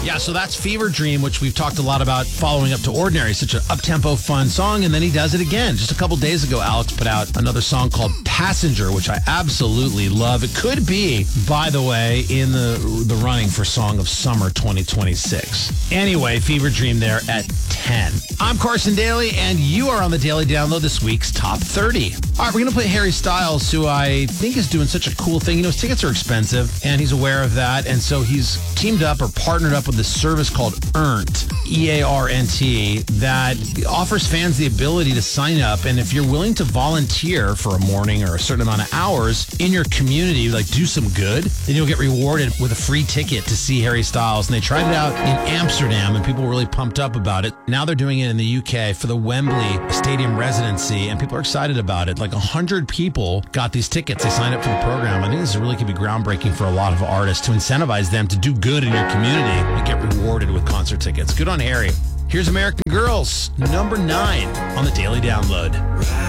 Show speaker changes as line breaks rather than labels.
Yeah, so that's Fever Dream, which we've talked a lot about following up to Ordinary. Such an up-tempo, fun song, and then he does it again. Just a couple days ago, Alex put out another song called Passenger, which I absolutely love. It could be, by the way, in the running for Song of Summer 2026. Anyway, Fever Dream there at 10. I'm Carson Daly, and you are on the Daily Download, this week's Top 30. All right, we're going to play Harry Styles, who I think is doing such a cool thing. You know, his tickets are expensive, and he's aware of that, and so he's teamed up or partnered up with this service called Earnt, E-A-R-N-T, that offers fans the ability to sign up, and if you're willing to volunteer for a morning or a certain amount of hours in your community, like do some good, then you'll get rewarded with a free ticket to see Harry Styles. And they tried it out in Amsterdam, and people were really pumped up about it. Now they're doing it in the UK for the Wembley Stadium residency, and people are excited about it. Like 100 people got these tickets. They signed up for the program. I think this really could be groundbreaking for a lot of artists to incentivize them to do good in your community and get rewarded with concert tickets. Good on Harry. Here's American Girls, number 9 on the Daily Download.